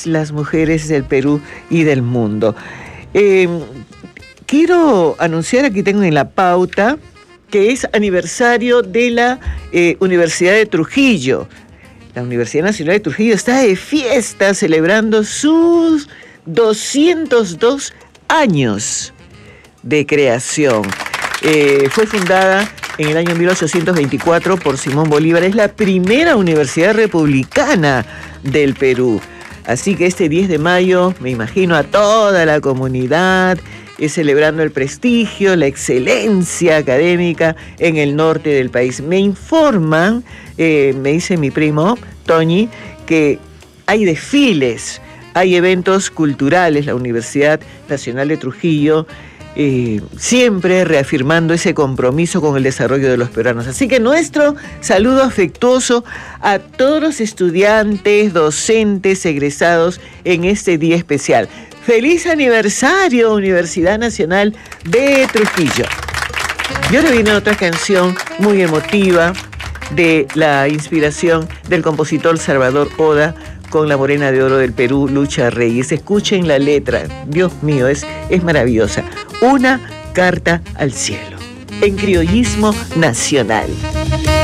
todas las mujeres del Perú y del mundo. Quiero anunciar, aquí tengo en la pauta, que es aniversario de la Universidad de Trujillo. La Universidad Nacional de Trujillo está de fiesta celebrando sus 202 años de creación. Fue fundada en el año 1824 por Simón Bolívar. Es la primera universidad republicana del Perú. Así que este 10 de mayo me imagino a toda la comunidad celebrando el prestigio, la excelencia académica en el norte del país. Me informan, me dice mi primo, Toñi, que hay desfiles, hay eventos culturales. La Universidad Nacional de Trujillo siempre reafirmando ese compromiso con el desarrollo de los peruanos. Así que nuestro saludo afectuoso a todos los estudiantes, docentes, egresados en este día especial. ¡Feliz aniversario, Universidad Nacional de Trujillo! Y ahora viene otra canción muy emotiva de la inspiración del compositor Salvador Oda con la Morena de Oro del Perú, Lucha Reyes. Escuchen la letra, Dios mío, es maravillosa. Una carta al cielo, en criollismo nacional.